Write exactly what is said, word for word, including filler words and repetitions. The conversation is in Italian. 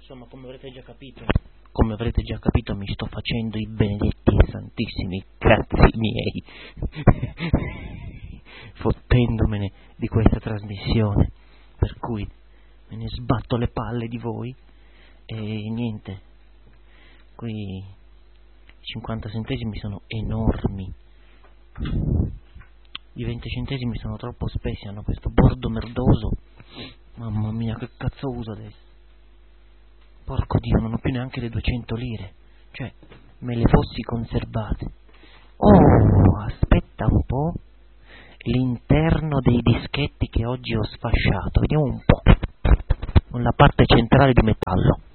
Insomma, come avrete già capito, come avrete già capito, mi sto facendo i benedetti e santissimi cazzi miei, fottendomene di questa trasmissione, per cui me ne sbatto le palle di voi e niente, qui cinquanta centesimi sono enormi, i venti centesimi sono troppo spessi, hanno questo bordo merdoso, mamma mia che cazzo uso adesso, porco Dio, non ho più neanche le duecento lire, cioè me le fossi conservate. Oh, aspetta un po', l'interno dei dischetti che oggi ho sfasciato, vediamo un po', con la parte centrale di metallo.